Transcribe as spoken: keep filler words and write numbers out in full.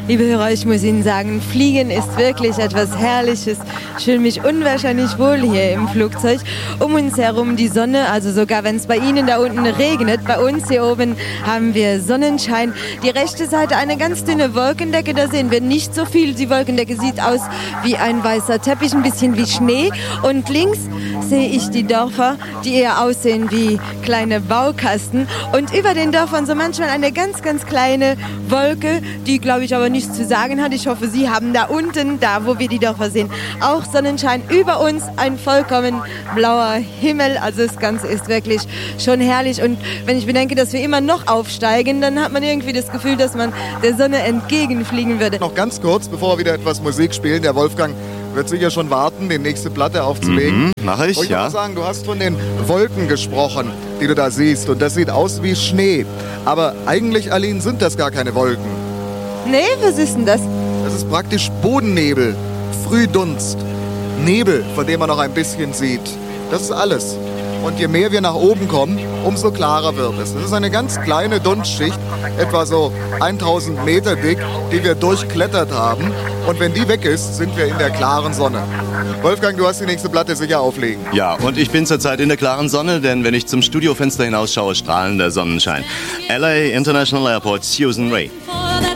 Liebe Hörer, ich muss Ihnen sagen, Fliegen ist wirklich etwas Herrliches. Ich fühle mich unwahrscheinlich wohl hier im Flugzeug. Um uns herum die Sonne, also sogar wenn es bei Ihnen da unten regnet, bei uns hier oben haben wir Sonnenschein. Die rechte Seite eine ganz dünne Wolkendecke, da sehen wir nicht so viel. Die Wolkendecke sieht aus wie ein weißer Teppich, ein bisschen wie Schnee. Und links sehe ich die Dörfer, die eher aussehen wie kleine Baukasten. Und über den Dörfern so manchmal eine ganz, ganz kleine Wolke, die, glaube ich, aber nichts zu sagen hat. Ich hoffe, Sie haben da unten, da wo wir die Dörfer sehen, auch Sonnenschein. Über uns ein vollkommen blauer Himmel. Also das Ganze ist wirklich schon herrlich. Und wenn ich bedenke, dass wir immer noch aufsteigen, dann hat man irgendwie das Gefühl, dass man der Sonne entgegenfliegen würde. Noch ganz kurz, bevor wir wieder etwas Musik spielen. Der Wolfgang wird sicher schon warten, die nächste Platte aufzulegen. Mhm, mache ich, Wollte ich ja. mal sagen, du hast von den Wolken gesprochen, die du da siehst. Und das sieht aus wie Schnee. Aber eigentlich, Aline, sind das gar keine Wolken. Nee, was ist denn das? Das ist praktisch Bodennebel, Frühdunst, Nebel, von dem man noch ein bisschen sieht. Das ist alles. Und je mehr wir nach oben kommen, umso klarer wird es. Das ist eine ganz kleine Dunstschicht, etwa so tausend Meter dick, die wir durchklettert haben. Und wenn die weg ist, sind wir in der klaren Sonne. Wolfgang, du hast die nächste Platte sicher auflegen. Ja, und ich bin zurzeit in der klaren Sonne, denn wenn ich zum Studiofenster hinausschaue, strahlender Sonnenschein. L A International Airport, Susan Ray.